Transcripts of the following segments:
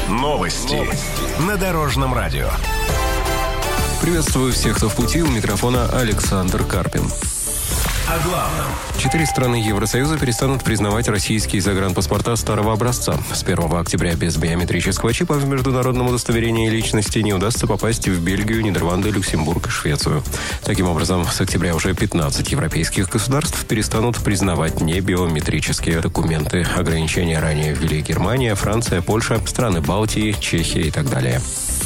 Новости на Дорожном радио. Приветствую всех, кто в пути. У микрофона Александр Карпин. О главном. 4 страны Евросоюза перестанут признавать российские загранпаспорта старого образца. С 1 октября без биометрического чипа в международном удостоверении личности не удастся попасть в Бельгию, Нидерланды, Люксембург и Швецию. Таким образом, с октября уже 15 европейских государств перестанут признавать небиометрические документы. Ограничения ранее ввели Германия, Франция, Польша, страны Балтии, Чехия и так далее.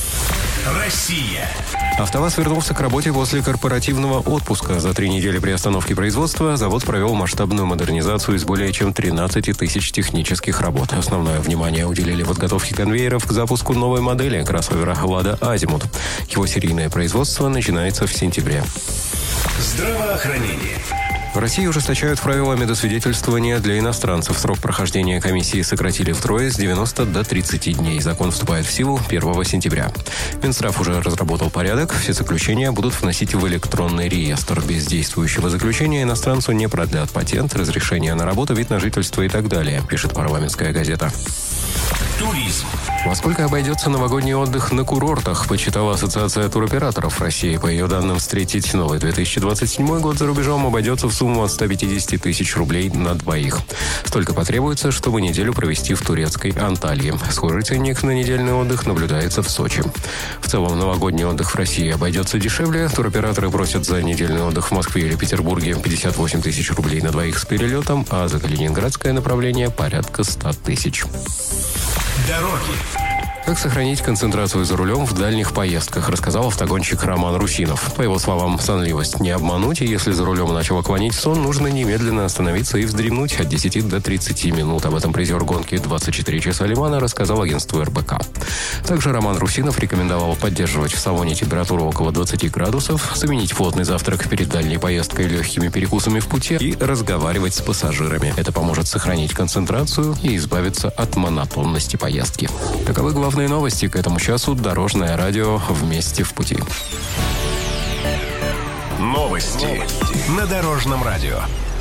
Россия. АвтоВАЗ вернулся к работе после корпоративного отпуска. За 3 недели приостановки производства завод провел масштабную модернизацию из более чем 13 тысяч технических работ. Основное внимание уделили подготовке конвейеров к запуску новой модели кроссовера «Лада Азимут». Его серийное производство начинается в сентябре. Здравоохранение. В России ужесточают правила медосвидетельствования для иностранцев. Срок прохождения комиссии сократили втрое с 90 до 30 дней. Закон вступает в силу 1 сентября. Минздрав уже разработал порядок. Все заключения будут вносить в электронный реестр. Без действующего заключения иностранцу не продлят патент, разрешение на работу, вид на жительство и так далее, пишет «Парламентская газета». Туризм. Во сколько обойдется новогодний отдых на курортах, подсчитала Ассоциация туроператоров России. По ее данным, встретить новый 2027 год за рубежом обойдется в сумму от 150 тысяч рублей на двоих. Столько потребуется, чтобы неделю провести в турецкой Анталии. Схожий ценник на недельный отдых наблюдается в Сочи. В целом, новогодний отдых в России обойдется дешевле. Туроператоры просят за недельный отдых в Москве или Петербурге 58 тысяч рублей на двоих с перелетом, а за калининградское направление порядка 100 тысяч. Дороги. Как сохранить концентрацию за рулем в дальних поездках, рассказал автогонщик Роман Русинов. По его словам, сонливость не обмануть, и если за рулем начало клонить в сон, нужно немедленно остановиться и вздремнуть от 10 до 30 минут. Об этом призер гонки «24 часа Лимана» рассказал агентству РБК. Также Роман Русинов рекомендовал поддерживать в салоне температуру около 20 градусов, заменить плотный завтрак перед дальней поездкой легкими перекусами в пути и разговаривать с пассажирами. Это поможет сохранить концентрацию и избавиться от монотонности поездки. Таковы главные новости к этому часу. Дорожное радио «Вместе в пути». Новости на Дорожном радио.